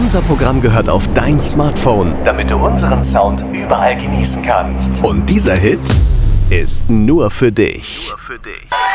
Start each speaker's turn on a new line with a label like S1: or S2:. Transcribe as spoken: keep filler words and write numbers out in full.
S1: Unser Programm gehört auf dein Smartphone, damit du unseren Sound überall genießen kannst. Und dieser Hit ist nur für dich. Nur für dich.